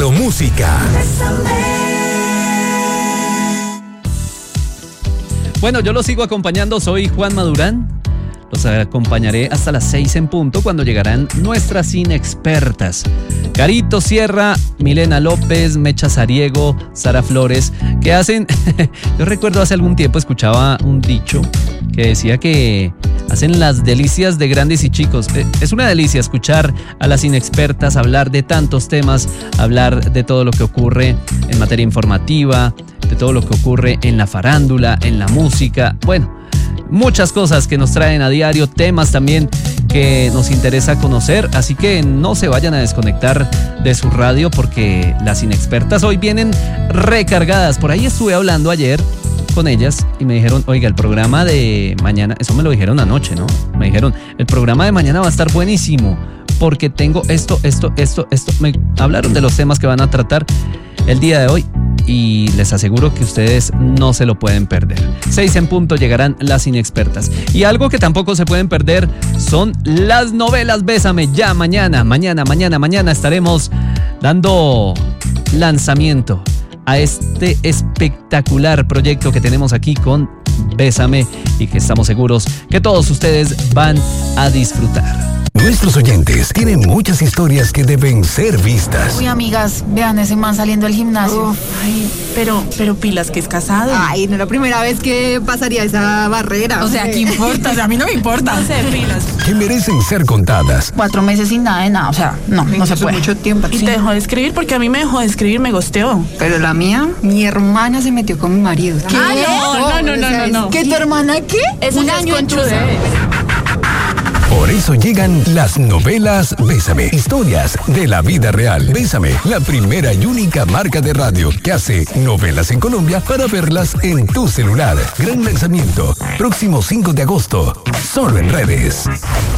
Solo música. Bueno, yo los sigo acompañando, soy Juan Madurán. Los acompañaré hasta las 6 en punto cuando llegarán nuestras inexpertas. Carito Sierra, Milena López, Mecha Sariego, Sara Flores, que hacen... Yo recuerdo hace algún tiempo escuchaba un dicho que decía que hacen las delicias de grandes y chicos. Es una delicia escuchar a las inexpertas hablar de tantos temas, hablar de todo lo que ocurre en materia informativa, de todo lo que ocurre en la farándula, en la música. Bueno, muchas cosas que nos traen a diario, temas también que nos interesa conocer, así que no se vayan a desconectar de su radio porque las inexpertas hoy vienen recargadas. Por ahí estuve hablando ayer con ellas y me dijeron, oiga, el programa de mañana, eso me lo dijeron anoche, ¿no? Me dijeron, el programa de mañana va a estar buenísimo porque tengo esto. Me hablaron de los temas que van a tratar el día de hoy y les aseguro que ustedes no se lo pueden perder. 6 en punto llegarán las inexpertas. Y algo que tampoco se pueden perder son las novelas Bésame. Ya mañana estaremos dando lanzamiento a este espectacular proyecto que tenemos aquí con Bésame y que estamos seguros que todos ustedes van a disfrutar. Nuestros oyentes tienen muchas historias que deben ser vistas. Uy, amigas, vean ese man saliendo del gimnasio. Ay, pero pilas que es casado. Ay, no es la primera vez que pasaría esa barrera. O sea, ¿qué importa? O sea, a mí no me importa. No sé, pilas. Que merecen ser contadas. 4 meses sin nada de nada, o sea, no se puede. Mucho tiempo. Y te dejó de escribir porque a mí me dejó de escribir, me gosteó. Pero la mía, mi hermana se metió con mi marido. ¿Qué? No. ¿Qué, tu hermana qué? Eso Un ya es año en conchudez. Por eso llegan las novelas Bésame, historias de la vida real. Bésame, la primera y única marca de radio que hace novelas en Colombia para verlas en tu celular. Gran lanzamiento, próximo 5 de agosto, solo en redes.